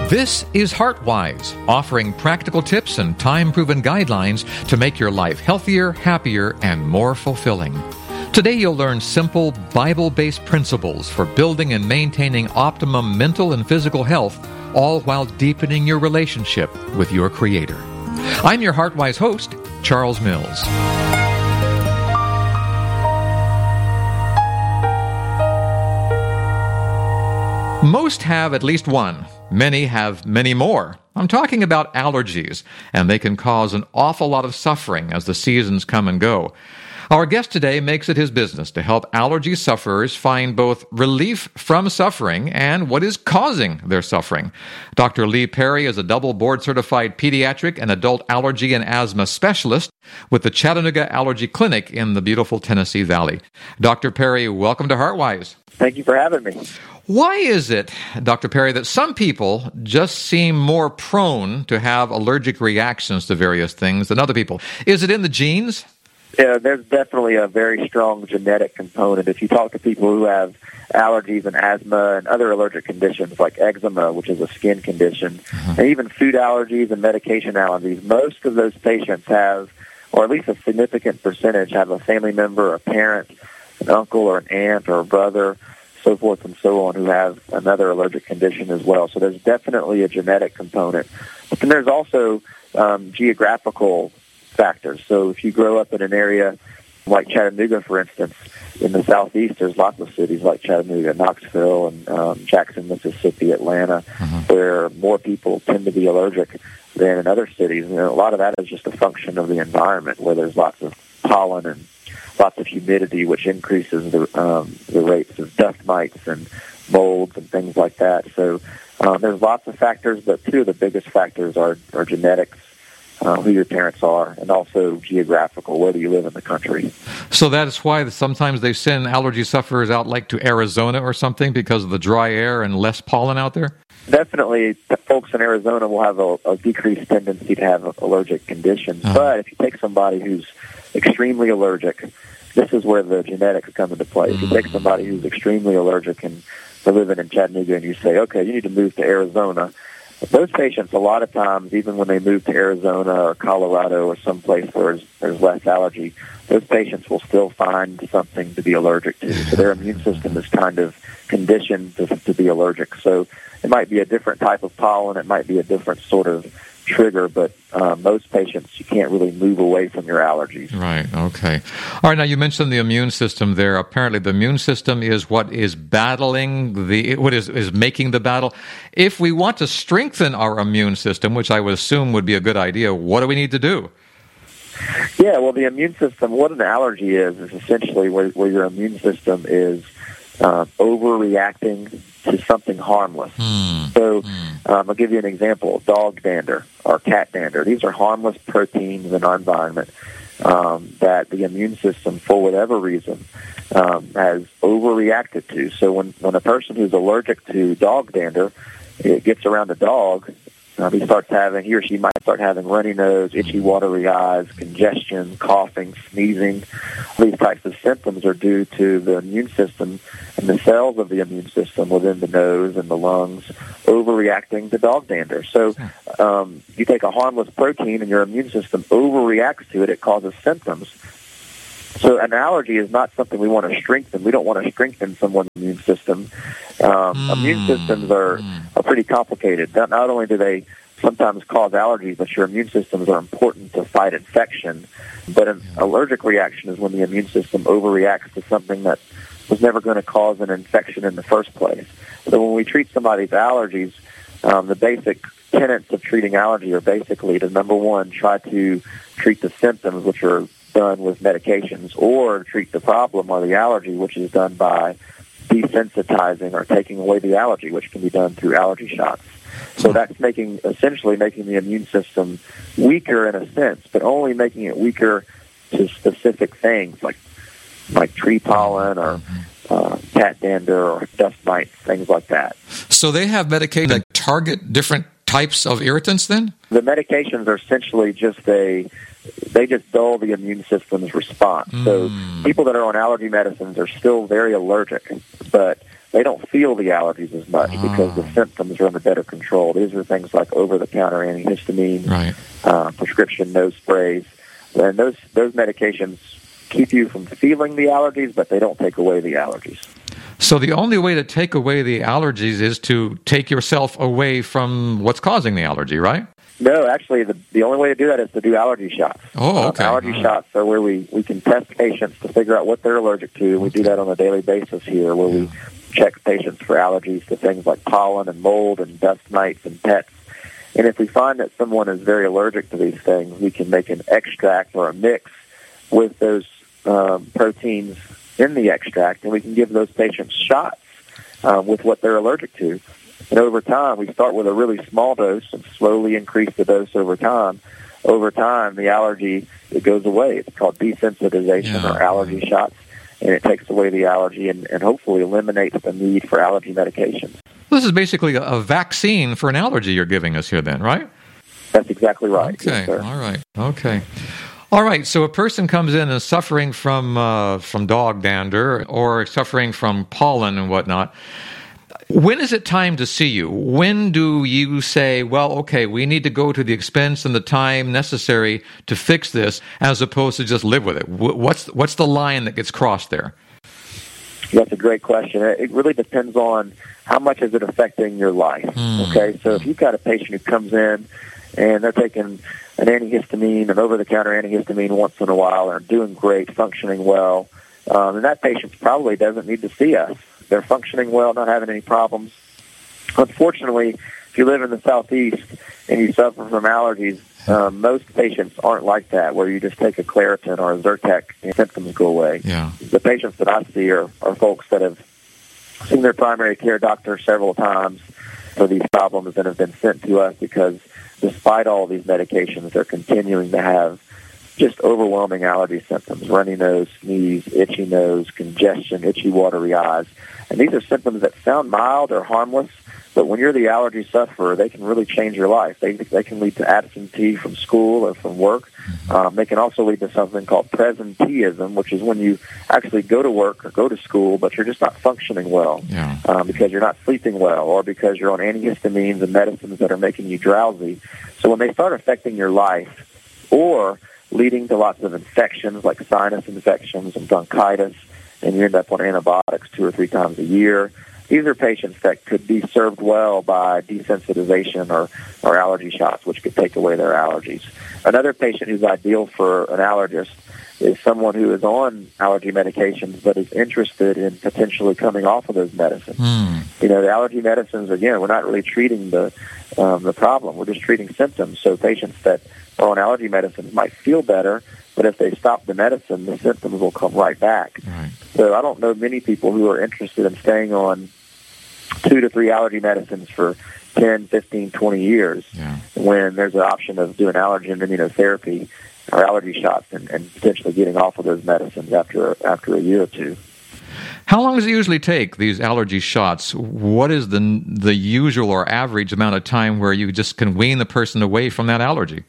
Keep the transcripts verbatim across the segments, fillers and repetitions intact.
This is HeartWise, offering practical tips and time-proven guidelines to make your life healthier, happier, and more fulfilling. Today you'll learn simple, Bible-based principles for building and maintaining optimum mental and physical health, all while deepening your relationship with your Creator. I'm your HeartWise host, Charles Mills. Most have at least one. Many have many more. I'm talking about allergies, and they can cause an awful lot of suffering as the seasons come and go. Our guest today makes it his business to help allergy sufferers find both relief from suffering and what is causing their suffering. Doctor Lee Perry is a double board-certified pediatric and adult allergy and asthma specialist with the Chattanooga Allergy Clinic in the beautiful Tennessee Valley. Doctor Perry, welcome to HeartWise. Thank you for having me. Why is it, Doctor Perry, that some people just seem more prone to have allergic reactions to various things than other people? Is it in the genes? Yeah, there's definitely a very strong genetic component. If you talk to people who have allergies and asthma and other allergic conditions like eczema, which is a skin condition, uh-huh. and even food allergies and medication allergies, most of those patients have, or at least a significant percentage, have a family member, a parent, an uncle or an aunt or a brother, so forth and so on, who have another allergic condition as well. So there's definitely a genetic component. But then there's also um, geographical factors. So if you grow up in an area like Chattanooga, for instance, in the southeast, there's lots of cities like Chattanooga, Knoxville, and um, Jackson, Mississippi, Atlanta, mm-hmm. where more people tend to be allergic than in other cities. And a lot of that is just a function of the environment, where there's lots of pollen and lots of humidity, which increases the um, the rates of dust mites and molds and things like that. So um, there's lots of factors, but two of the biggest factors are, are genetics, uh, who your parents are, and also geographical, whether you live in the country. So that's why sometimes they send allergy sufferers out like to Arizona or something because of the dry air and less pollen out there? Definitely, folks in Arizona will have a, a decreased tendency to have allergic conditions. Uh-huh. But if you take somebody who's extremely allergic, this is where the genetics come into play. If you take somebody who's extremely allergic and they're living in Chattanooga and you say, okay, you need to move to Arizona, those patients, a lot of times, even when they move to Arizona or Colorado or someplace where there's, there's less allergy, those patients will still find something to be allergic to. So their immune system is kind of conditioned to, to be allergic. So it might be a different type of pollen. It might be a different sort of trigger, but uh, most patients, you can't really move away from your allergies. Right, okay. All right, now you mentioned the immune system there. Apparently the immune system is what is battling, the what is, is making the battle. If we want to strengthen our immune system, which I would assume would be a good idea, what do we need to do? Yeah, well, the immune system, what an allergy is, is essentially where, where your immune system is uh, overreacting to something harmless. Mm. So mm. Um, I'll give you an example. Dog dander or cat dander. These are harmless proteins in our environment um, that the immune system, for whatever reason, um, has overreacted to. So when, when a person who's allergic to dog dander, it gets around a dog, Um, he starts having, he or she might start having runny nose, itchy, watery eyes, congestion, coughing, sneezing. These types of symptoms are due to the immune system and the cells of the immune system within the nose and the lungs overreacting to dog dander. So um, you take a harmless protein and your immune system overreacts to it, it causes symptoms. So an allergy is not something we want to strengthen. We don't want to strengthen someone's immune system. Um, mm. Immune systems are, are pretty complicated. Not, not only do they sometimes cause allergies, but your immune systems are important to fight infection. But an yeah. allergic reaction is when the immune system overreacts to something that was never going to cause an infection in the first place. So when we treat somebody's allergies, um, the basic tenets of treating allergy are basically to, number one, try to treat the symptoms, which are done with medications, or treat the problem or the allergy, which is done by desensitizing or taking away the allergy, which can be done through allergy shots. So that's making essentially making the immune system weaker in a sense, but only making it weaker to specific things like like tree pollen or uh, cat dander or dust mites, things like that. So they have medications that target different types of irritants then? The medications are essentially just a they just dull the immune system's response. Mm. So people that are on allergy medicines are still very allergic, but they don't feel the allergies as much ah. because the symptoms are under better control. These are things like over-the-counter antihistamine, right. uh, prescription nose sprays, and those those medications keep you from feeling the allergies, but they don't take away the allergies. So the only way to take away the allergies is to take yourself away from what's causing the allergy, right? No, actually, the the only way to do that is to do allergy shots. Oh, okay. Um, allergy right. shots are where we, we can test patients to figure out what they're allergic to. We okay. do that on a daily basis here, where yeah. we check patients for allergies to things like pollen and mold and dust mites and pets. And if we find that someone is very allergic to these things, we can make an extract or a mix with those um, proteins in the extract, and we can give those patients shots uh, with what they're allergic to. And over time, we start with a really small dose and slowly increase the dose over time. Over time, the allergy, it goes away. It's called desensitization yeah. or allergy shots, and it takes away the allergy and, and hopefully eliminates the need for allergy medications. This is basically a, a vaccine for an allergy you're giving us here then, right? That's exactly right. Okay, yes, sir. all right, okay. All right, so a person comes in and is suffering from uh, from dog dander or suffering from pollen and whatnot. When is it time to see you? When do you say, well, okay, we need to go to the expense and the time necessary to fix this as opposed to just live with it? What's what's the line that gets crossed there? That's a great question. It really depends on how much is it affecting your life. Mm. Okay, so if you've got a patient who comes in and they're taking an antihistamine, an over-the-counter antihistamine once in a while, and are doing great, functioning well, um, and that patient probably doesn't need to see us. They're functioning well, not having any problems. Unfortunately, if you live in the Southeast and you suffer from allergies, um, most patients aren't like that, where you just take a Claritin or a Zyrtec and symptoms go away. Yeah. The patients that I see are, are folks that have seen their primary care doctor several times for these problems and have been sent to us because despite all these medications, they're continuing to have just overwhelming allergy symptoms, runny nose, sneeze, itchy nose, congestion, itchy, watery eyes. And these are symptoms that sound mild or harmless, but when you're the allergy sufferer, they can really change your life. They they can lead to absentee from school or from work. Um, they can also lead to something called presenteeism, which is when you actually go to work or go to school, but you're just not functioning well yeah. um, because you're not sleeping well or because you're on antihistamines and medicines that are making you drowsy. So when they start affecting your life or leading to lots of infections like sinus infections and bronchitis, and you end up on antibiotics two or three times a year, these are patients that could be served well by desensitization or, or allergy shots, which could take away their allergies. Another patient who's ideal for an allergist is someone who is on allergy medications but is interested in potentially coming off of those medicines. Mm. You know, the allergy medicines, again, we're not really treating the um, the problem. We're just treating symptoms. So patients that are on allergy medicines might feel better, but if they stop the medicine, the symptoms will come right back. Right. So I don't know many people who are interested in staying on two to three allergy medicines for ten, fifteen, twenty years yeah. when there's an option of doing allergen immunotherapy or allergy shots and, and potentially getting off of those medicines after after a year or two. How long does it usually take, these allergy shots? What is the the usual or average amount of time where you just can wean the person away from that allergy?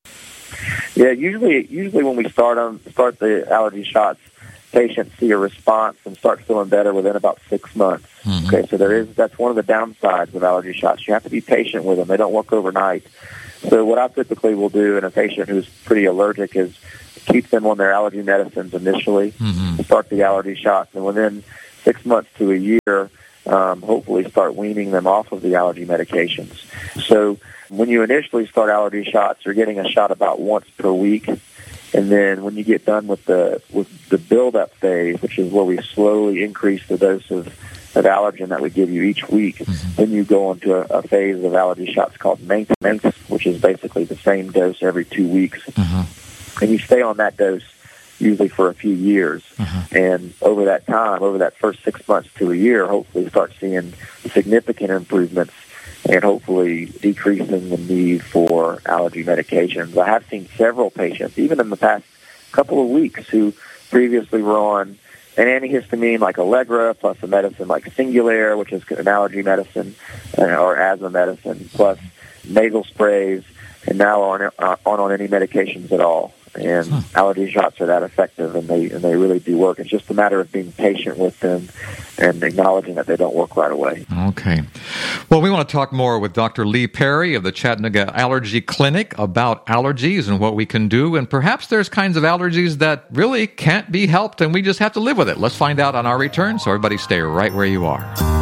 Yeah, usually usually when we start on start the allergy shots, patients see a response and start feeling better within about six months. Mm-hmm. Okay, so there is that's one of the downsides of allergy shots. You have to be patient with them; they don't work overnight. So what I typically will do in a patient who's pretty allergic is keep them on their allergy medicines initially, mm-hmm. start the allergy shots, and within six months to a year, um, hopefully start weaning them off of the allergy medications. So when you initially start allergy shots, you're getting a shot about once per week. And then when you get done with the with the build-up phase, which is where we slowly increase the dose of, of allergen that we give you each week, mm-hmm. then you go into a, a phase of allergy shots called maintenance, which is basically the same dose every two weeks. Mm-hmm. And you stay on that dose usually for a few years. Mm-hmm. And over that time, over that first six months to a year, hopefully start seeing significant improvements and hopefully decreasing the need for allergy medications. I have seen several patients, even in the past couple of weeks, who previously were on an antihistamine like Allegra, plus a medicine like Singulair, which is an allergy medicine, uh, or asthma medicine, plus nasal sprays, and now aren't, uh, aren't on any medications at all. and huh. allergy shots are that effective, and they and they really do work. It's just a matter of being patient with them and acknowledging that they don't work right away. Okay. Well, we want to talk more with Doctor Lee Perry of the Chattanooga Allergy Clinic about allergies and what we can do, and perhaps there's kinds of allergies that really can't be helped, and we just have to live with it. Let's find out on our return, so everybody stay right where you are.